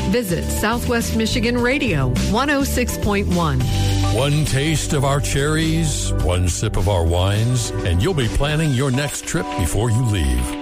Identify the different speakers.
Speaker 1: Visit Southwest Michigan Radio 106.1.
Speaker 2: One taste of our cherries, one sip of our wines, and you'll be planning your next trip before you leave.